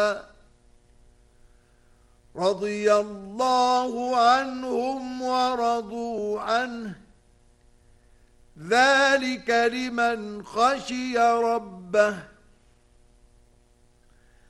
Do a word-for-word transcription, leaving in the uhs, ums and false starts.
رضي الله عنهم ورضوا عنه ذلك لمن خشي ربه